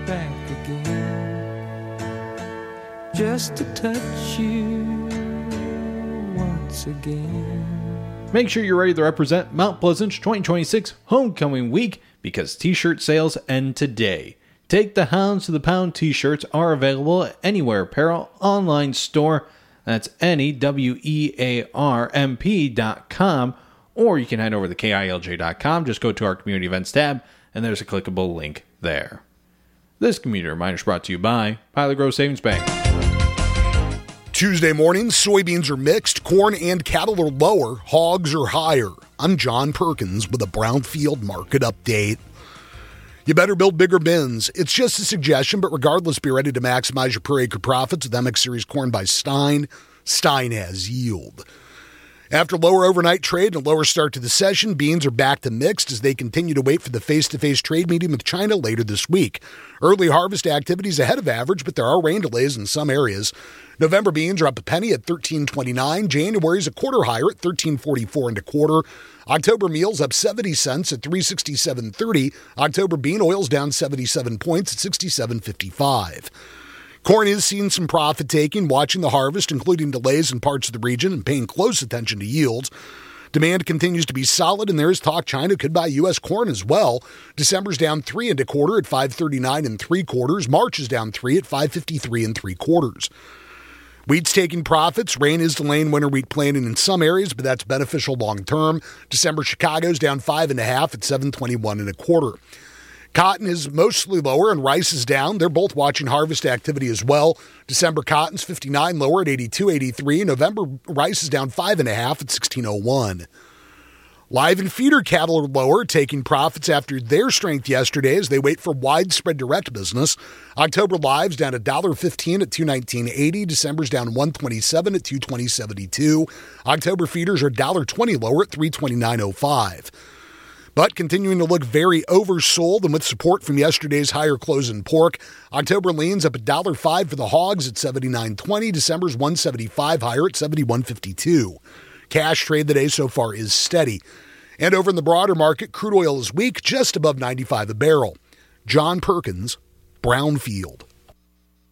back again, just to touch you once again. Make sure you're ready to represent Mount Pleasant's 2026 Homecoming Week because t-shirt sales end today. Take the Hounds to the Pound t-shirts are available at Anywhere Apparel online store. That's NEWEARMP.com, or you can head over to KILJ.com. Just go to our community events tab, and there's a clickable link there. This community reminder is brought to you by Pilot Grove Savings Bank. Tuesday morning, soybeans are mixed, corn and cattle are lower, hogs are higher. I'm John Perkins with a Brownfield market update. You better build bigger bins. It's just a suggestion, but regardless, be ready to maximize your per acre profits with MX Series corn by Stein. Stein has yield. After lower overnight trade and a lower start to the session, beans are back to mixed as they continue to wait for the face-to-face trade meeting with China later this week. Early harvest activity is ahead of average, but there are rain delays in some areas. November beans are up a penny at $13.29. January's a quarter higher at $13.44 1/4. October meal's up 70 cents at $367.30. October bean oil's down 77 points at $67.55. Corn is seeing some profit taking, watching the harvest, including delays in parts of the region and paying close attention to yields. Demand continues to be solid, and there is talk China could buy U.S. corn as well. December's down 3 1/4 at $5.39 3/4. March is down 3 at $5.53 3/4. Wheat's taking profits. Rain is delaying winter wheat planting in some areas, but that's beneficial long term. December Chicago's down 5 1/2 at $7.21 1/4. Cotton is mostly lower and rice is down. They're both watching harvest activity as well. December cotton's 59 lower at 82.83. November rice is down 5 1/2 at 16.01. Live and feeder cattle are lower, taking profits after their strength yesterday as they wait for widespread direct business. October live's down $1.15 at $219.80. December's down $1.27 at $220.72. October feeders are $1.20 lower at $329.05. But continuing to look very oversold, and with support from yesterday's higher close in pork, October lean's up $1.05 for the hogs at $79.20. December's $1.75 higher at $71.52. Cash trade today so far is steady. And over in the broader market, crude oil is weak, just above 95 a barrel. John Perkins, Brownfield.